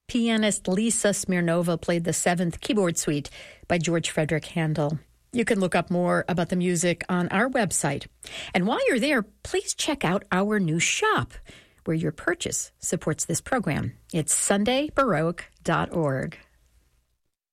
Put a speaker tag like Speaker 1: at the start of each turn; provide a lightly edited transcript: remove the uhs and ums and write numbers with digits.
Speaker 1: Pianist Lisa Smirnova played the 7th Keyboard Suite by George Frederick Handel. You can look up more about the music on our website. And while you're there, please check out our new shop, where your purchase supports this program. It's sundaybaroque.org.